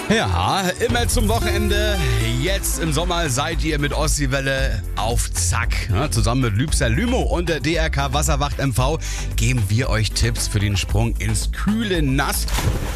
Ja, immer zum Wochenende. Jetzt im Sommer seid ihr mit Ostseewelle auf Zack. Ja, zusammen mit Lübser Lümo und der DRK Wasserwacht MV geben wir euch Tipps für den Sprung ins kühle Nass.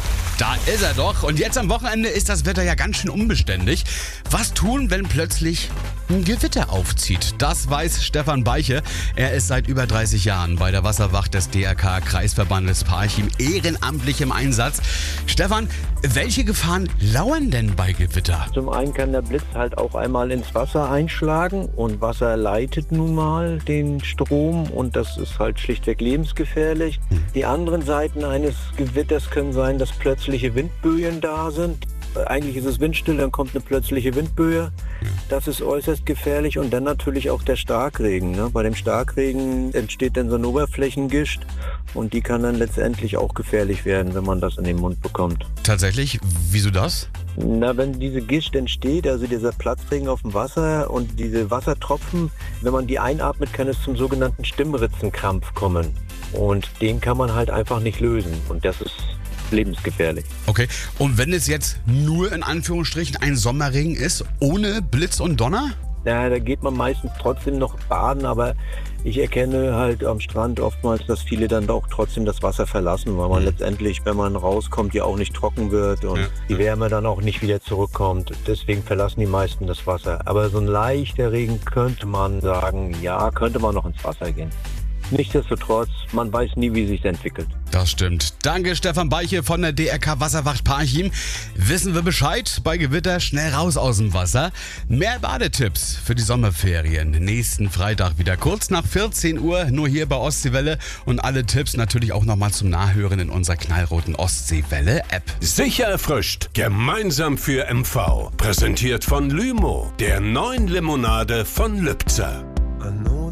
Da ist er doch. Und jetzt am Wochenende ist das Wetter ja ganz schön unbeständig. Was tun, wenn plötzlich ein Gewitter aufzieht? Das weiß Stefan Beiche. Er ist seit über 30 Jahren bei der Wasserwacht des DRK Kreisverbandes Parchim ehrenamtlich im Einsatz. Stefan, welche Gefahren lauern denn bei Gewitter? Zum einen kann der Blitz halt auch einmal ins Wasser einschlagen und Wasser leitet nun mal den Strom und das ist halt schlichtweg lebensgefährlich. Die anderen Seiten eines Gewitters können sein, dass plötzliche Windböen da sind. Eigentlich ist es windstill, dann kommt eine plötzliche Windböe. Das ist äußerst gefährlich und dann natürlich auch der Starkregen. Ne? Bei dem Starkregen entsteht dann so ein Oberflächengischt und die kann dann letztendlich auch gefährlich werden, wenn man das in den Mund bekommt. Tatsächlich? Wieso das? Na, wenn diese Gischt entsteht, also dieser Platzregen auf dem Wasser und diese Wassertropfen, wenn man die einatmet, kann es zum sogenannten Stimmritzenkrampf kommen. Und den kann man halt einfach nicht lösen und das ist lebensgefährlich. Okay, und wenn es jetzt nur in Anführungsstrichen ein Sommerregen ist, ohne Blitz und Donner? Ja, da geht man meistens trotzdem noch baden, aber ich erkenne halt am Strand oftmals, dass viele dann auch trotzdem das Wasser verlassen, weil man letztendlich, wenn man rauskommt, ja auch nicht trocken wird und die Wärme dann auch nicht wieder zurückkommt. Deswegen verlassen die meisten das Wasser. Aber so ein leichter Regen könnte man sagen, ja, könnte man noch ins Wasser gehen. Nichtsdestotrotz, man weiß nie, wie sich entwickelt. Das stimmt. Danke, Stefan Beiche von der DRK Wasserwacht Parchim. Wissen wir Bescheid? Bei Gewitter schnell raus aus dem Wasser. Mehr Badetipps für die Sommerferien. Nächsten Freitag wieder kurz nach 14 Uhr, nur hier bei Ostseewelle. Und alle Tipps natürlich auch nochmal zum Nachhören in unserer knallroten Ostseewelle-App. Sicher erfrischt, gemeinsam für MV. Präsentiert von Lümo, der neuen Limonade von Lübzer.